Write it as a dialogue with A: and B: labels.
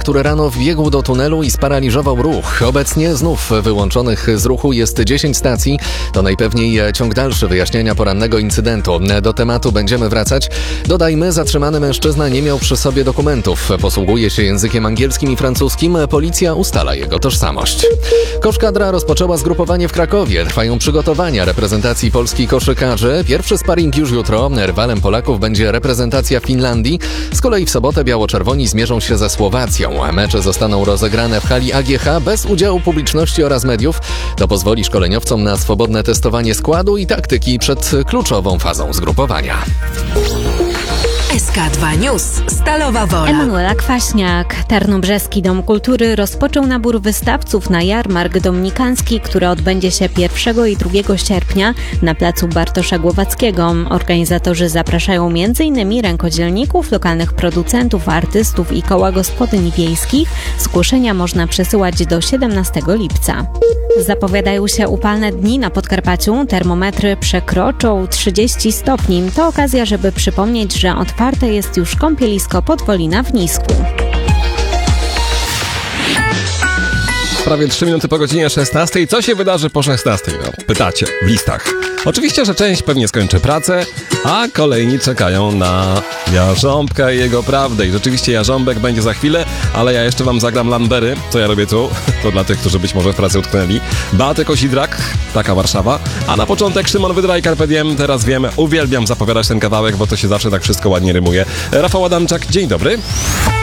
A: który rano wbiegł do tunelu i sparaliżował ruch. Obecnie znów wyłączonych z ruchu jest 10 stacji. To najpewniej ciąg dalszy wyjaśnienia porannego incydentu. Do tematu będziemy wracać. Dodajmy, zatrzymany mężczyzna nie miał przy sobie dokumentów. Posługuje się językiem angielskim i francuskim. Policja ustala jego tożsamość. Koszkadra rozpoczęła zgrupowanie w Krakowie. Trwają przygotowania reprezentacji polskiej koszykarzy. Pierwszy sparring już jutro. Rywalem Polaków będzie reprezentacja Finlandii. Z kolei w sobotę biało-czerwoni zmierzą się ze Słowacją. Mecze zostaną rozegrane w hali AGH bez udziału publiczności oraz mediów. To pozwoli szkoleniowcom na swobodne testowanie składu i taktyki przed kluczową fazą zgrupowania.
B: SK2 News. Stalowa Wola.
C: Emanuela Kwaśniak. Tarnobrzeski Dom Kultury rozpoczął nabór wystawców na jarmark dominikański, który odbędzie się 1 i 2 sierpnia na placu Bartosza Głowackiego. Organizatorzy zapraszają m.in. rękodzielników, lokalnych producentów, artystów i koła gospodyń wiejskich. Zgłoszenia można przesyłać do 17 lipca. Zapowiadają się upalne dni na Podkarpaciu. Termometry przekroczą 30 stopni. To okazja, żeby przypomnieć, że otwarte jest już kąpielisko Podwolina w Nisku.
D: Prawie 3 minuty po godzinie 16. Co się wydarzy po 16? No, pytacie w listach. Oczywiście, że część pewnie skończy pracę, a kolejni czekają na Jarząbka i jego prawdę. I rzeczywiście Jarząbek będzie za chwilę, ale ja jeszcze wam zagram Lambery, co ja robię tu. To dla tych, którzy być może w pracy utknęli. Beaty Kozidrak, taka Warszawa. A na początek Szymon Wydra i Carpe Diem. Teraz wiem, uwielbiam zapowiadać ten kawałek, bo to się zawsze tak wszystko ładnie rymuje. Rafał Adamczak, dzień dobry.